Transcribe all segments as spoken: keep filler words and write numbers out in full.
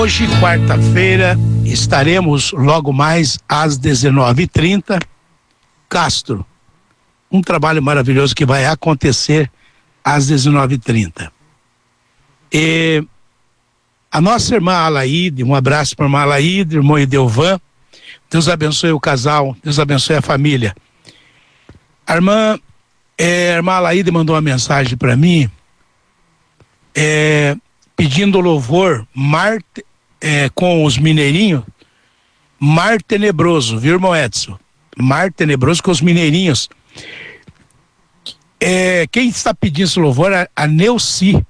Hoje, quarta-feira, estaremos logo mais às dezenove e trinta. Castro, um trabalho maravilhoso que vai acontecer às dezenove e trinta. E a nossa irmã Alaide, um abraço para a irmã Alaide, irmão Edelvan. Deus abençoe o casal, Deus abençoe a família. A irmã, é, a irmã Alaide mandou uma mensagem para mim, é, pedindo louvor, mar, é, com os mineirinhos, Mar Tenebroso, viu, irmão Edson? Mar Tenebroso com os mineirinhos. É, quem está pedindo esse louvor é a Neuci.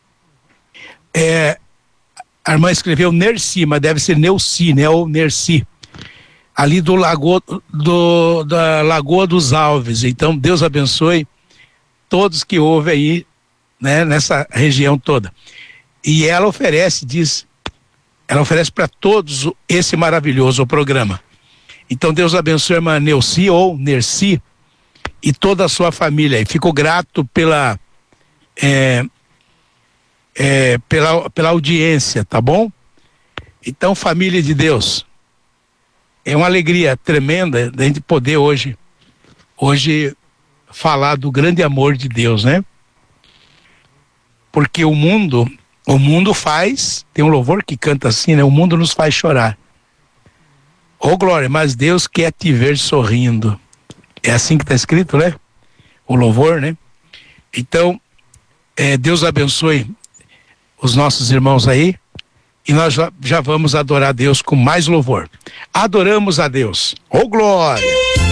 É, a irmã escreveu Nerci, mas deve ser Neuci, né? Ou Nerci. Ali do Lagoa, do, da Lagoa dos Alves. Então, Deus abençoe todos que ouvem aí, né? Nessa região toda. E ela oferece, diz, ela oferece para todos esse maravilhoso programa. Então, Deus abençoe a irmã Neuci ou Nerci e toda a sua família. E fico grato pela, é, é, pela, pela audiência, tá bom? Então, família de Deus, é uma alegria tremenda a gente poder hoje, hoje falar do grande amor de Deus, né? Porque o mundo, o mundo faz, tem um louvor que canta assim, né? O mundo nos faz chorar. Ô glória, mas Deus quer te ver sorrindo. É assim que está escrito, né? O louvor, né? Então, é, Deus abençoe os nossos irmãos aí. E nós já, já vamos adorar a Deus com mais louvor. Adoramos a Deus. Ô glória!